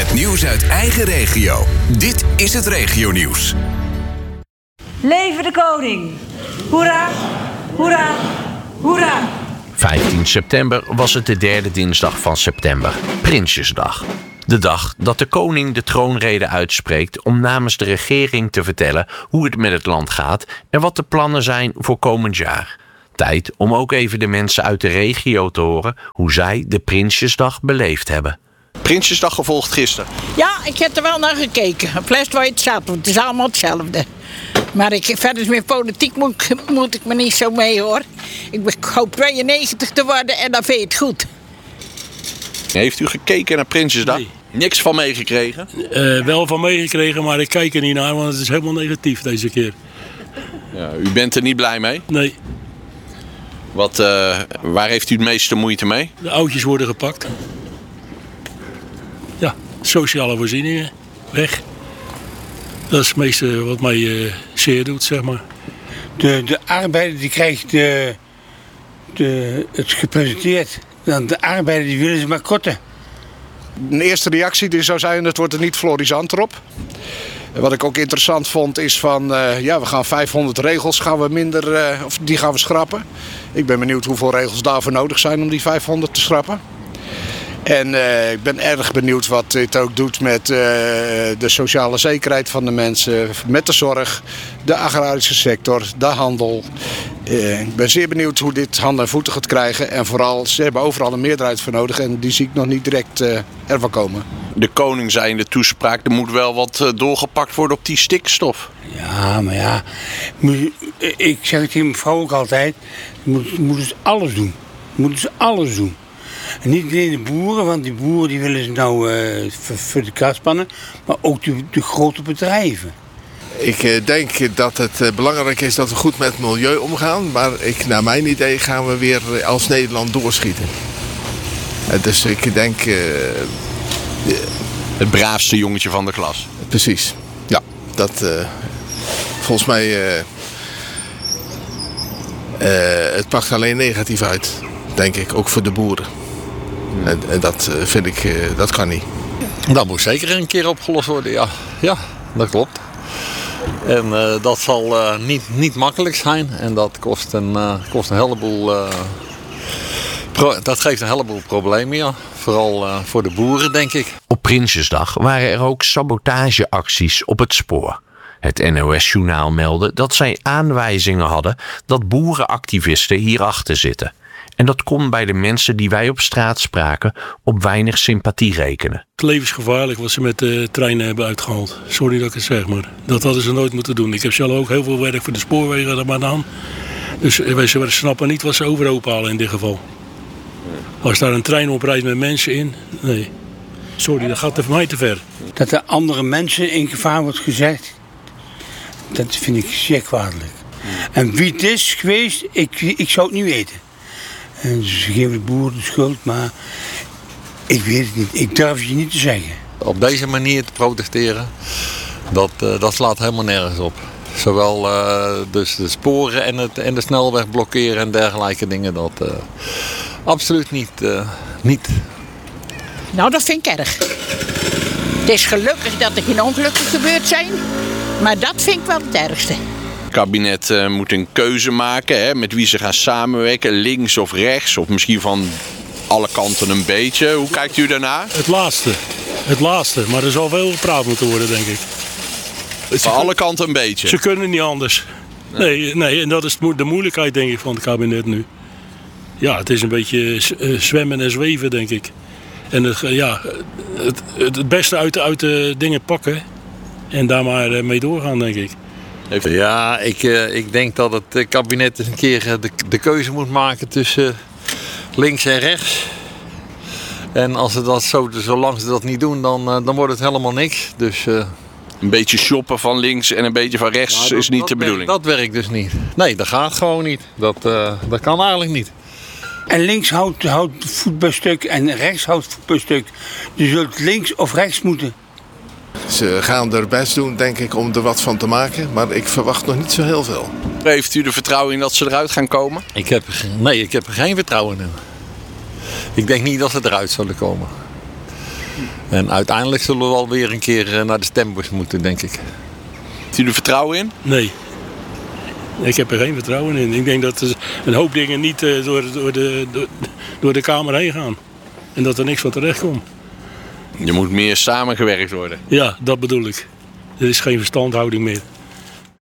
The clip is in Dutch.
Het nieuws uit eigen regio. Dit is het regionieuws. Leven de koning! Hoera, hoera, hoera! 15 september was het de derde dinsdag van september, Prinsjesdag. De dag dat de koning de troonrede uitspreekt om namens de regering te vertellen hoe het met het land gaat en wat de plannen zijn voor komend jaar. Tijd om ook even de mensen uit de regio te horen hoe zij de Prinsjesdag beleefd hebben. Prinsjesdag gevolgd gisteren. Ja, ik heb er wel naar gekeken. Een fles waar je hetzelfde. Het is allemaal hetzelfde. Maar verder met politiek moet ik me niet zo mee, hoor. Ik hoop 92 te worden en dan vind je het goed. Heeft u gekeken naar Prinsjesdag? Nee. Niks van meegekregen? Wel van meegekregen, maar ik kijk er niet naar, want het is helemaal negatief deze keer. Ja, u bent er niet blij mee? Nee. Waar heeft u het meeste moeite mee? De oudjes worden gepakt. Ja, sociale voorzieningen, weg. Dat is het meeste wat mij zeer doet, zeg maar. De arbeider die krijgt het gepresenteerd. De arbeider die willen ze maar korten. Een eerste reactie die zou zijn, het wordt er niet florissanter op. Wat ik ook interessant vond is van, we gaan 500 regels die gaan we schrappen. Ik ben benieuwd hoeveel regels daarvoor nodig zijn om die 500 te schrappen. En ik ben erg benieuwd wat dit ook doet met de sociale zekerheid van de mensen, met de zorg, de agrarische sector, de handel. Ik ben zeer benieuwd hoe dit handen en voeten gaat krijgen. En vooral, ze hebben overal een meerderheid voor nodig en die zie ik nog niet direct ervan komen. De koning zei in de toespraak, er moet wel wat doorgepakt worden op die stikstof. Ja, maar ja, ik zeg het tegen mijn vrouw ook altijd, moeten ze alles doen. Moeten ze alles doen. En niet alleen de boeren, want die boeren die willen ze nou voor de kast spannen, maar ook de grote bedrijven. Ik denk dat het belangrijk is dat we goed met het milieu omgaan, maar naar mijn idee gaan we weer als Nederland doorschieten. Dus ik denk... het braafste jongetje van de klas. Precies, ja. Dat volgens mij... het pakt alleen negatief uit, denk ik, ook voor de boeren. En dat vind ik, dat kan niet. Dat moet zeker een keer opgelost worden, ja. Ja, dat klopt. En dat zal niet makkelijk zijn. En dat kost een heleboel... dat geeft een heleboel problemen, ja. Vooral voor de boeren, denk ik. Op Prinsjesdag waren er ook sabotageacties op het spoor. Het NOS-journaal meldde dat zij aanwijzingen hadden dat boerenactivisten hierachter zitten. En dat kon bij de mensen die wij op straat spraken op weinig sympathie rekenen. Het levensgevaarlijk wat ze met de treinen hebben uitgehaald. Sorry dat ik het zeg, maar dat hadden ze nooit moeten doen. Ik heb zelf ook heel veel werk voor de spoorwegen gedaan. Dus ze snappen niet wat ze overhoop halen in dit geval. Als daar een trein op rijdt met mensen in, nee. Sorry, dat gaat voor mij te ver. Dat er andere mensen in gevaar wordt gezegd, dat vind ik zeer kwalijk. En wie het is geweest, ik zou het niet weten. En ze geven de boeren de schuld, maar ik weet het niet. Ik durf het je niet te zeggen. Op deze manier te protesteren, dat slaat helemaal nergens op. Zowel dus de sporen en de snelweg blokkeren en dergelijke dingen, dat absoluut niet. Nou, dat vind ik erg. Het is gelukkig dat er geen ongelukken gebeurd zijn, maar dat vind ik wel het ergste. Het kabinet moet een keuze maken, met wie ze gaan samenwerken, links of rechts, of misschien van alle kanten een beetje. Hoe kijkt u daarnaar? Het laatste, maar er zal wel gepraat moeten worden, denk ik. Van alle kanten een beetje? Ze kunnen niet anders. Nee, en dat is de moeilijkheid, denk ik, van het kabinet nu. Ja, het is een beetje zwemmen en zweven, denk ik. En het beste uit de dingen pakken en daar maar mee doorgaan, denk ik. Ja, ik denk dat het kabinet eens een keer de keuze moet maken tussen links en rechts. En als ze dat zolang ze dat niet doen, dan wordt het helemaal niks. Dus, een beetje shoppen van links en een beetje van rechts is niet de bedoeling. Dat werkt dus niet. Nee, dat gaat gewoon niet. Dat kan eigenlijk niet. En links houdt het voet bij stuk en rechts houdt het voet bij stuk. Je zult links of rechts moeten. Ze gaan er best doen, denk ik, om er wat van te maken. Maar ik verwacht nog niet zo heel veel. Heeft u er vertrouwen in dat ze eruit gaan komen? Ik heb er geen vertrouwen in. Ik denk niet dat ze eruit zullen komen. En uiteindelijk zullen we wel weer een keer naar de stembus moeten, denk ik. Heeft u er vertrouwen in? Nee. Ik heb er geen vertrouwen in. Ik denk dat een hoop dingen niet door de Kamer heen gaan. En dat er niks van terecht komt. Je moet meer samengewerkt worden. Ja, dat bedoel ik. Er is geen verstandhouding meer.